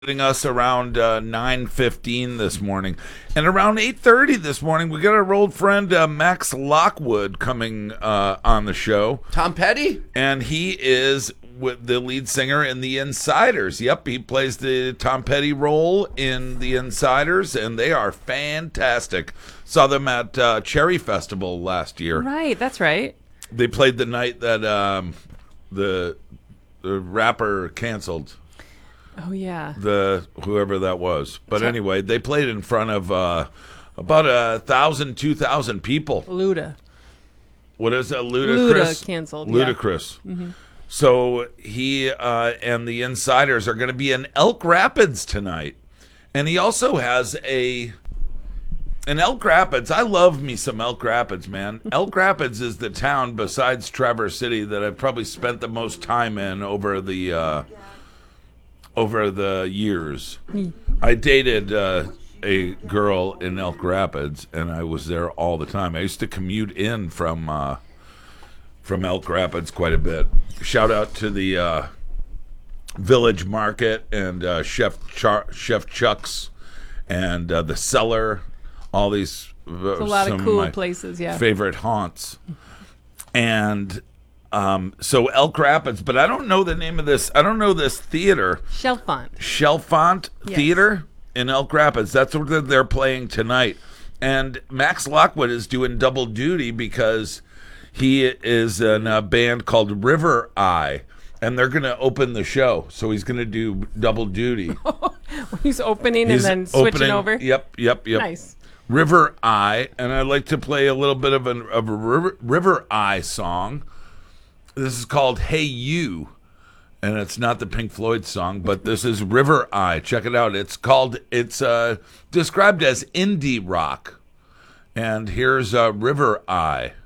us around 9:15 this morning, and around 8:30 this morning we got our old friend Max Lockwood coming on the show. Tom Petty, and he is with the lead singer in the Insiders. Yep, he plays the Tom Petty role in the Insiders, and they are fantastic. Saw them at Cherry Festival last year. Right, that's right. They played the night that the rapper canceled. Oh, yeah. Whoever that was. But anyway, they played in front of about 1,000, 2,000 people. Luda. What is that? Ludacris? Luda canceled. Ludacris. Yeah. Mm-hmm. So he and the Insiders are going to be in Elk Rapids tonight. And he also has in Elk Rapids. I love me some Elk Rapids, man. Elk Rapids is the town besides Traverse City that I've probably spent the most time in over the years. I dated a girl in Elk Rapids, and I was there all the time. I used to commute in from Elk Rapids quite a bit. Shout out to the Village Market and Chef Chuck's and the Cellar. All these It's a lot of cool places, yeah. Favorite haunts. And so Elk Rapids, but I don't know the name of this. I don't know this theater. Chalfont Yes. Theater in Elk Rapids. That's what they're playing tonight. And Max Lockwood is doing double duty because he is in a band called River Eye, and they're going to open the show. So he's going to do double duty. He's opening and then switching over? Yep. Nice. River Eye, and I'd like to play a little bit of a River Eye song. This is called Hey You, and it's not the Pink Floyd song, but this is River Eye. Check it out. It's described as indie rock. And here's River Eye.